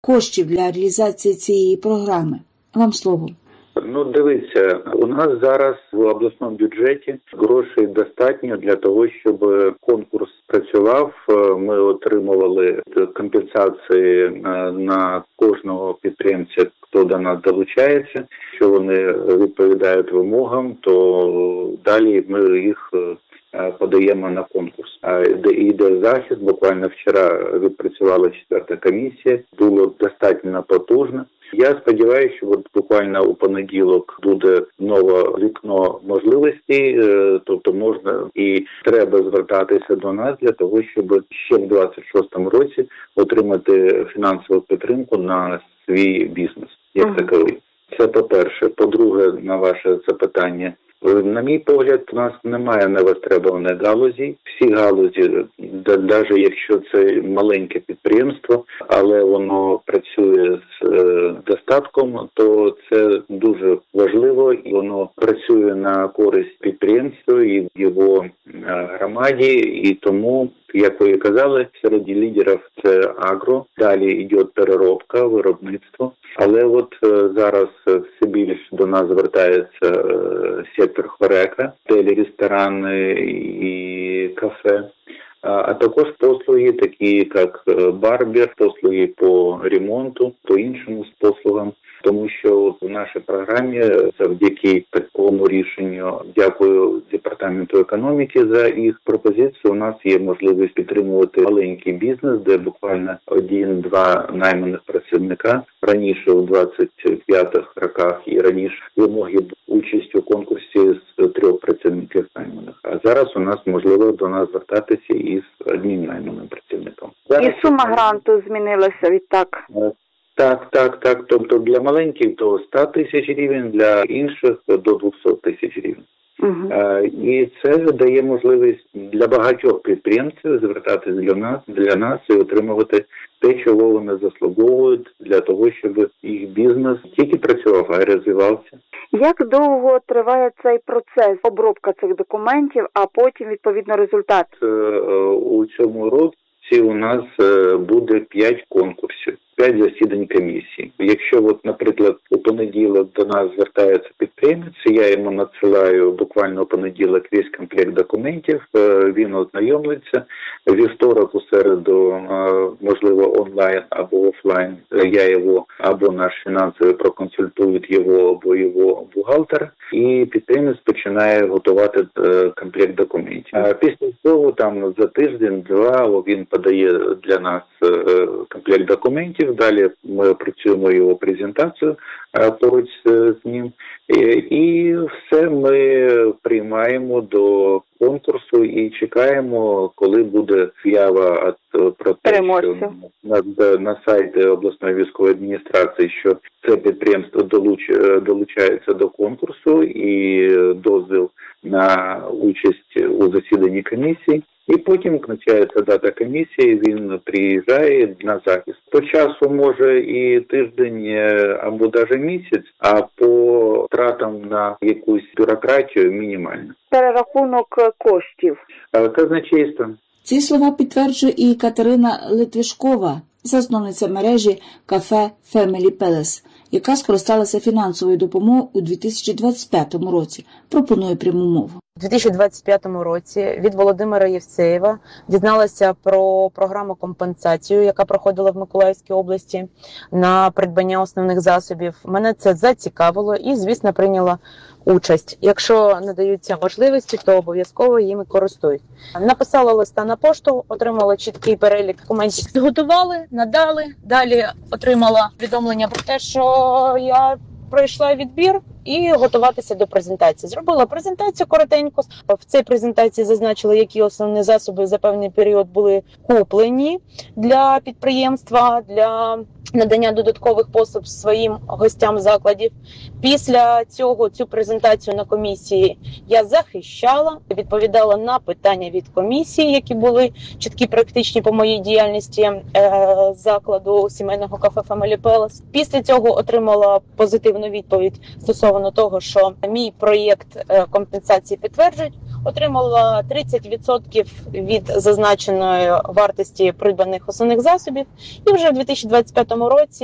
коштів для реалізації цієї програми? Вам слово. Дивіться, у нас зараз в обласному бюджеті грошей достатньо для того, щоб конкурс працював. Ми отримували компенсації на кожного підприємця, хто до нас долучається. Якщо вони відповідають вимогам, то далі ми їх подаємо на конкурс. Йде захист. Буквально вчора відпрацювала 4-та комісія. Було достатньо потужно. Я сподіваюся, що буквально у понеділок буде нове вікно можливостей, тобто можна і треба звертатися до нас для того, щоб ще в 26-му році отримати фінансову підтримку на свій бізнес, як таковий. Це по-перше. По-друге, на ваше запитання. На мій погляд, у нас немає невостребованої галузі. Всі галузі, навіть якщо це маленьке підприємство, але воно працює з достатком, то це дуже важливо, і воно працює на користь підприємству і його громаді, і тому, як ви казали, серед лідерів це агро, далі йде переробка, виробництво. Але зараз все більше до нас звертається сектор хорека, готелі, ресторани і кафе, а також послуги, такі як барбер, послуги по ремонту, по іншим послугам. Тому що в нашій програмі завдяки такому рішенню, дякую Департаменту економіки за їх пропозицію, у нас є можливість підтримувати маленький бізнес, де буквально 1-2 найманих працівника. Раніше у 25-х роках і раніше вимоги участі у конкурсі з 3 працівників найманих. А зараз у нас можливо до нас звертатися із одним найманим працівником. І сума гранту змінилася відтак? Так. Тобто для маленьких до 100 тисяч гривень, для інших до 200 тисяч гривень. І це дає можливість для багатьох підприємців звертатись для нас і отримувати те, чого вони заслуговують, для того, щоб їх бізнес тільки працював, а й розвивався. Як довго триває цей процес, обробка цих документів, а потім, відповідно, результат? У цьому році у нас буде 5 конкурсів, 5 засідань комісії. Якщо, наприклад, у понеділок до нас звертається підприємець, я йому надсилаю буквально у понеділок весь комплект документів, він ознайомиться. Вівторок, у середу, можливо, онлайн або офлайн, я його або наш фінансовий проконсультують його або його бухгалтер, і підприємець починає готувати комплект документів. А після цього, за тиждень-два, він подає для нас комплект документів, далі ми працюємо його презентацію поруч з ним, і все ми приймаємо до конкурсу і чекаємо, коли буде з'ява про те, що на сайті обласної військової адміністрації, що це підприємство долучається до конкурсу і дозвіл на участь у засіданні комісії. І потім кінчається дата комісії, він приїжджає на захист. По часу може і тиждень або навіть місяць, а по втратам на якусь бюрократію мінімально. Перерахунок коштів. Казначейство. Ці слова підтверджує і Катерина Литвишкова, засновниця мережі кафе Family Palace, яка скористалася фінансовою допомогою у 2025 році. Пропоную пряму мову. У 2025 році від Володимира Євсеєва дізналася про програму компенсацію, яка проходила в Миколаївській області на придбання основних засобів. Мене це зацікавило і, звісно, прийняла участь. Якщо надаються можливості, то обов'язково їми користуюсь. Написала листа на пошту, отримала чіткий перелік документів, підготували, надали. Далі отримала повідомлення про те, що я пройшла відбір і готуватися до презентації. Зробила презентацію коротенько. В цій презентації зазначила, які основні засоби за певний період були куплені для підприємства, для надання додаткових послуг своїм гостям закладів. Після цього цю презентацію на комісії я захищала, відповідала на питання від комісії, які були чіткі, практичні по моїй діяльності закладу сімейного кафе Family Palace. Після цього отримала позитивну відповідь стосовно того, що мій проєкт компенсації підтверджують. отримала 30% від зазначеної вартості придбаних основних засобів, і вже в 2025 році